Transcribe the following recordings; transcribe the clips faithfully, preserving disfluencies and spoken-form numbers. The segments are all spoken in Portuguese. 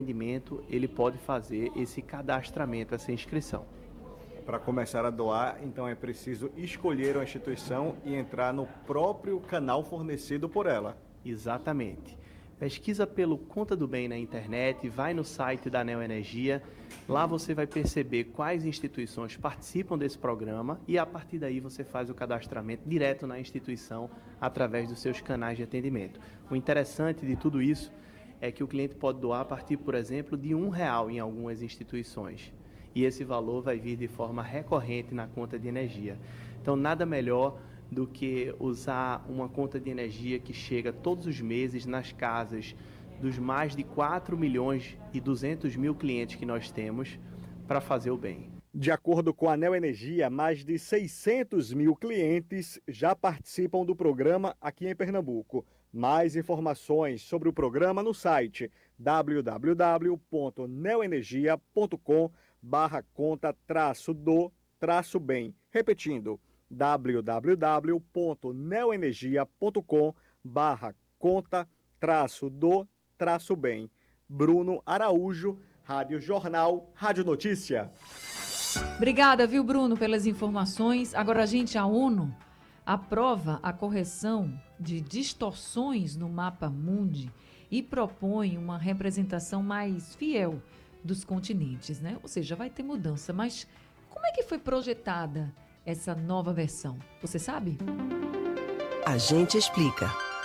atendimento, ele pode fazer esse cadastramento, essa inscrição. Para começar a doar, então é preciso escolher uma instituição e entrar no próprio canal fornecido por ela. Exatamente. Pesquisa pelo Conta do Bem na internet, vai no site da Neoenergia, lá você vai perceber quais instituições participam desse programa e a partir daí você faz o cadastramento direto na instituição através dos seus canais de atendimento. O interessante de tudo isso é que o cliente pode doar a partir, por exemplo, de um real em algumas instituições. E esse valor vai vir de forma recorrente na conta de energia. Então, nada melhor do que usar uma conta de energia que chega todos os meses nas casas dos mais de quatro milhões e duzentos mil clientes que nós temos para fazer o bem. De acordo com a Neoenergia, mais de seiscentos mil clientes já participam do programa aqui em Pernambuco. Mais informações sobre o programa no site w w w ponto neoenergia ponto com barra conta traço do traço bem. Repetindo, w w w ponto neoenergia ponto com barra conta traço do traço bem. Bruno Araújo, Rádio Jornal, Rádio Notícia. Obrigada, viu, Bruno, pelas informações. Agora, gente, a ONU aprova a correção de distorções no mapa mundi e propõe uma representação mais fiel dos continentes, né? Ou seja, vai ter mudança. Mas como é que foi projetada essa nova versão? Você sabe? A gente explica.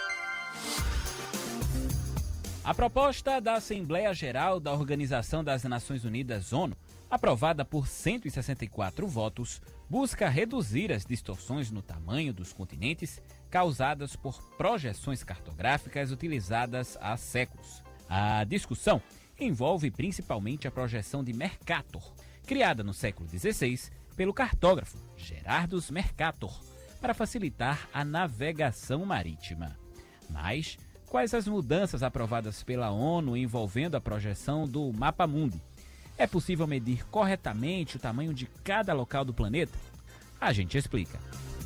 A proposta da Assembleia Geral da Organização das Nações Unidas, ONU, aprovada por cento e sessenta e quatro votos, busca reduzir as distorções no tamanho dos continentes causadas por projeções cartográficas utilizadas há séculos. A discussão envolve principalmente a projeção de Mercator, criada no século dezesseis pelo cartógrafo Gerardus Mercator, para facilitar a navegação marítima. Mas quais as mudanças aprovadas pela ONU envolvendo a projeção do Mapa Mundi? É possível medir corretamente o tamanho de cada local do planeta? A gente explica.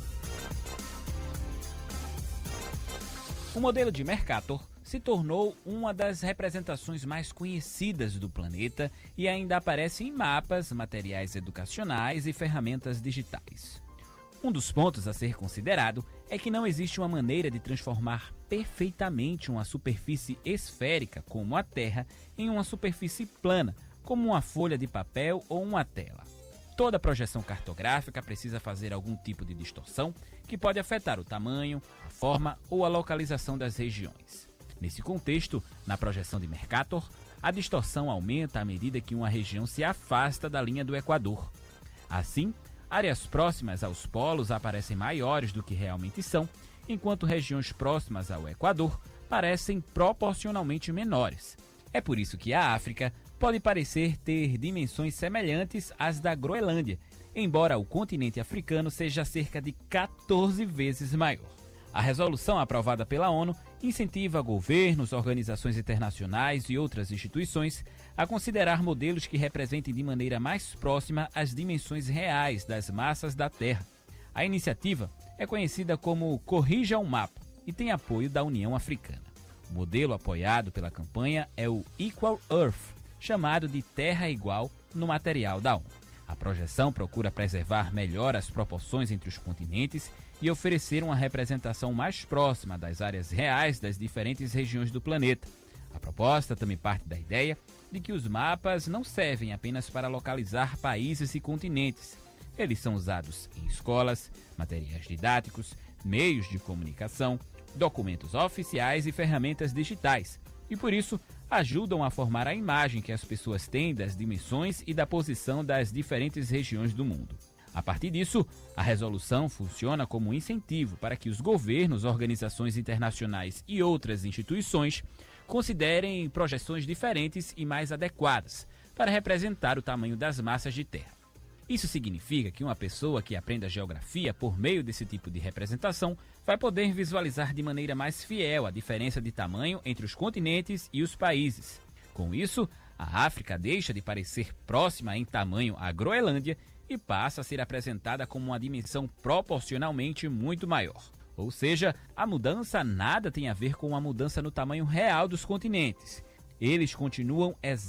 O modelo de Mercator se tornou uma das representações mais conhecidas do planeta e ainda aparece em mapas, materiais educacionais e ferramentas digitais. Um dos pontos a ser considerado é que não existe uma maneira de transformar perfeitamente uma superfície esférica, como a Terra, em uma superfície plana, como uma folha de papel ou uma tela. Toda projeção cartográfica precisa fazer algum tipo de distorção que pode afetar o tamanho, a forma ou a localização das regiões. Nesse contexto, na projeção de Mercator, a distorção aumenta à medida que uma região se afasta da linha do Equador. Assim, áreas próximas aos polos aparecem maiores do que realmente são, enquanto regiões próximas ao Equador parecem proporcionalmente menores. É por isso que a África pode parecer ter dimensões semelhantes às da Groenlândia, embora o continente africano seja cerca de quatorze vezes maior. A resolução aprovada pela ONU incentiva governos, organizações internacionais e outras instituições a considerar modelos que representem de maneira mais próxima as dimensões reais das massas da Terra. A iniciativa é conhecida como Corrija o Mapa e tem apoio da União Africana. O modelo apoiado pela campanha é o Equal Earth, chamado de Terra Igual no material da ONU. A projeção procura preservar melhor as proporções entre os continentes e oferecer uma representação mais próxima das áreas reais das diferentes regiões do planeta. A proposta também parte da ideia de que os mapas não servem apenas para localizar países e continentes. Eles são usados em escolas, materiais didáticos, meios de comunicação, documentos oficiais e ferramentas digitais, e por isso ajudam a formar a imagem que as pessoas têm das dimensões e da posição das diferentes regiões do mundo. A partir disso, a resolução funciona como um incentivo para que os governos, organizações internacionais e outras instituições considerem projeções diferentes e mais adequadas para representar o tamanho das massas de terra. Isso significa que uma pessoa que aprenda geografia por meio desse tipo de representação vai poder visualizar de maneira mais fiel a diferença de tamanho entre os continentes e os países. Com isso, a África deixa de parecer próxima em tamanho à Groenlândia e passa a ser apresentada como uma dimensão proporcionalmente muito maior. Ou seja, a mudança nada tem a ver com a mudança no tamanho real dos continentes. Eles continuam exatamente